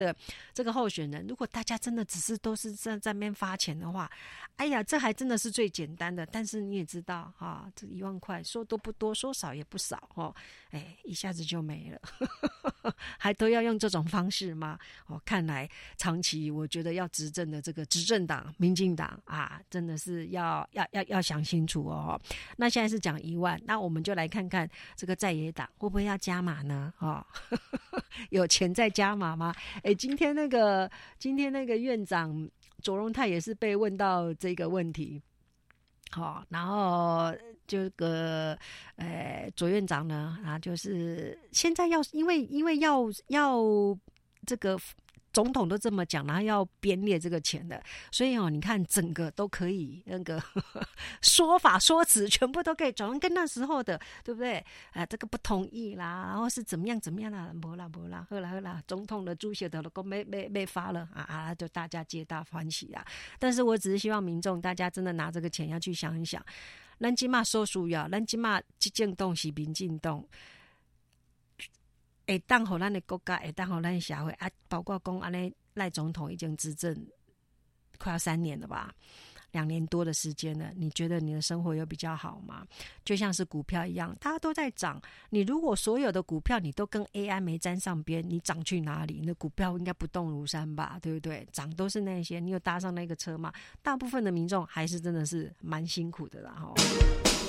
这个候选人，如果大家真的只是都是在那边发钱的话，哎呀，这还真的是最简单的。但是你也知道哈，这1万块说多不多，说少也不少哦，哎，一下子就没了，还都要用这种方式吗？哦，看来长期我觉得要执政的这个执政党民进党啊，真的是要想清楚哦。那现在是讲1万，那我们就来看看这个在野党会不会要加码呢？哦，有钱再加码吗？哎，今天那个院长卓荣泰也是被问到这个问题，好，然后这个左院长呢，啊，就是现在要因为要这个总统都这么讲，然后要编列这个钱的，所以你看整个都可以那个说法说辞全部都可以转换跟那时候的，对不对？这个不同意啦，然后是怎么样啦，没啦，好啦，总统的主席的都没发了啊，就大家皆大欢喜啦。但是我只是希望民众大家真的拿这个钱要去想一想，咱今嘛所需要，咱今嘛执政党是民进党。会当互咱的国家，会当互咱的社会啊，包括讲安尼赖总统已经执政快要3年了吧，2年多的时间了，你觉得你的生活有比较好吗？就像是股票一样，大家都在涨，你如果所有的股票你都跟 AI 没沾上边，你涨去哪里？那股票应该不动如山吧，对不对？涨都是那些，你有搭上那个车吗？大部分的民众还是真的是蛮辛苦的啦齁。